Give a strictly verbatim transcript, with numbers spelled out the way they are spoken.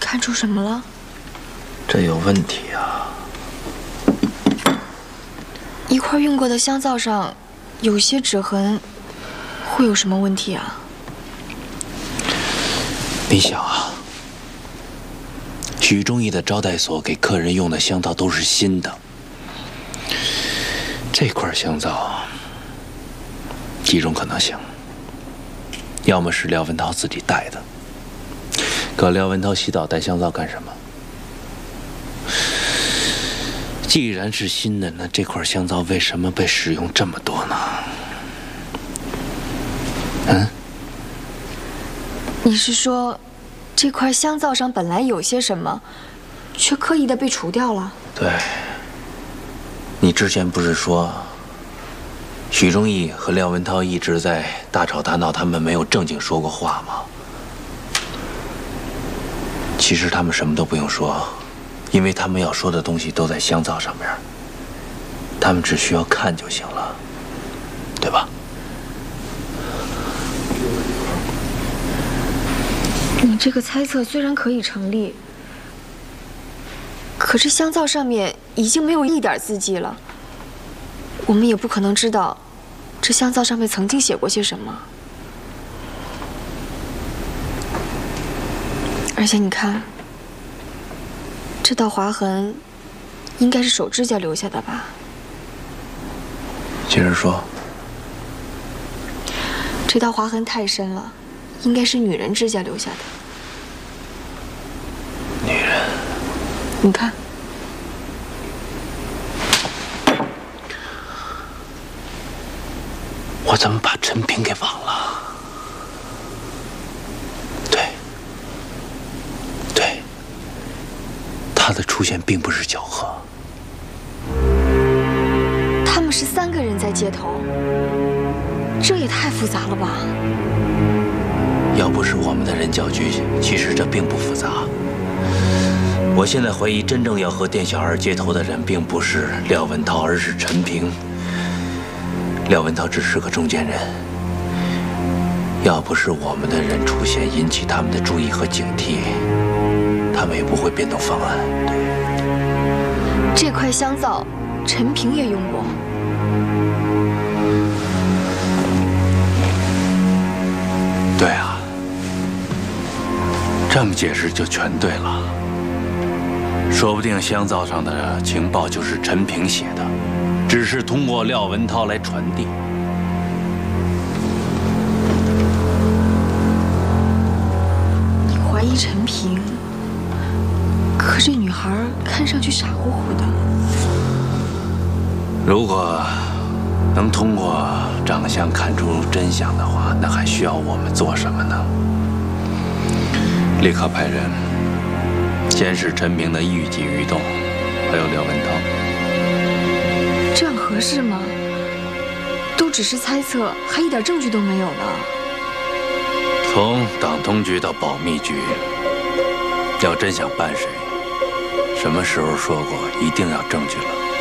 看出什么了？ 这有问题啊！ 一块用过的香皂上有些指痕，会有什么问题啊？ 你想啊，许忠义的招待所给客人用的香皂都是新的，这块香皂几种可能性，要么是廖文涛自己带的，可廖文涛洗澡带香皂干什么？既然是新的，那这块香皂为什么被使用这么多呢？嗯？ 你是说，这块香皂上本来有些什么，却刻意的被除掉了？ 对。你之前不是说，许忠义和廖文涛一直在大吵大闹，他们没有正经说过话吗？其实他们什么都不用说。因为他们要说的东西都在香皂上面，他们只需要看就行了，对吧？ 你这个猜测虽然可以成立，可是香皂上面已经没有一点字迹了，我们也不可能知道这香皂上面曾经写过些什么。而且你看。这道划痕，应该是手指甲留下的吧？ 接着说。 这道划痕太深了，应该是女人指甲留下的。 女人？ 你看， 我怎么把陈平给忘了？他的出现并不是巧合。 他们是三个人在街头，这也太复杂了吧？ 要不是我们的人搅局，其实这并不复杂。我现在怀疑，真正要和店小二接头的人，并不是廖文涛，而是陈平。廖文涛只是个中间人。要不是我们的人出现，引起他们的注意和警惕，他们也不会变动方案。对， 这块香皂，陈平也用过。 对啊，这么解释就全对了。说不定香皂上的情报就是陈平写的，只是通过廖文涛来传递。 你怀疑陈平？可这女孩看上去傻乎乎的。 如果能通过长相看出真相的话，那还需要我们做什么呢？立刻派人监视陈平的一举一动，还有廖文涛。 这样合适吗？都只是猜测，还一点证据都没有呢。 从党通局到保密局，要真想办谁，什么时候说过一定要证据了？